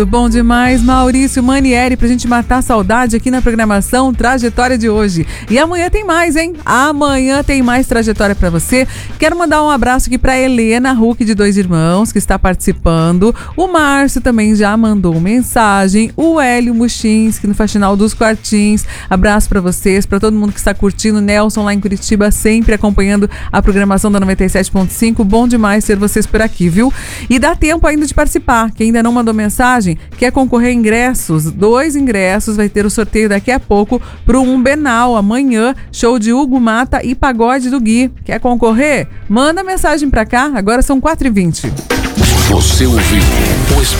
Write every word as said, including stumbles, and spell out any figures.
Bom demais, Maurício Manieri, pra gente matar a saudade aqui na programação Trajetória de hoje. E amanhã tem mais, hein? Amanhã tem mais Trajetória pra você. Quero mandar um abraço aqui pra Helena Huck de Dois Irmãos, que está participando. O Márcio também já mandou mensagem. O Hélio Muxinski, no Faxinal dos Quartins. Abraço pra vocês, pra todo mundo que está curtindo. Nelson lá em Curitiba, sempre acompanhando a programação da noventa e sete ponto cinco. Bom demais ter vocês por aqui, viu? E dá tempo ainda de participar. Quem ainda não mandou mensagem, quer concorrer a ingressos, dois ingressos, vai ter o sorteio daqui a pouco pro Umbenal, amanhã, show de Hugo Mata e Pagode do Gui. Quer concorrer? Manda mensagem pra cá, agora são quatro e vinte. Você ouviu o